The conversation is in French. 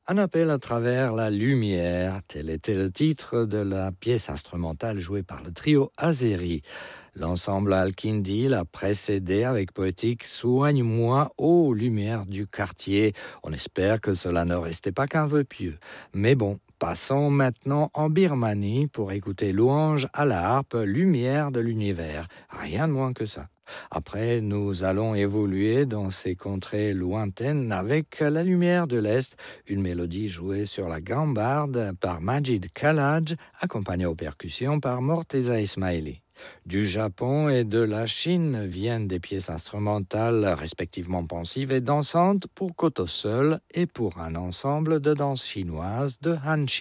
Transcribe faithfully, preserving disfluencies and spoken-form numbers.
Un appel à travers la lumière, tel était le titre de la pièce instrumentale jouée par le trio Azeri. L'ensemble Al-Kindi l'a précédé avec poétique Soigne-moi aux lumières du quartier. On espère que cela ne restait pas qu'un vœu pieux. Mais bon, passons maintenant en Birmanie pour écouter Louange à la harpe, lumière de l'univers. Rien de moins que ça. Après, nous allons évoluer dans ces contrées lointaines avec la lumière de l'Est, une mélodie jouée sur la gambarde par Majid Khalaj, accompagnée aux percussions par Morteza Ismaili. Du Japon et de la Chine viennent des pièces instrumentales respectivement pensives et dansantes pour koto seul et pour un ensemble de danse chinoise de Han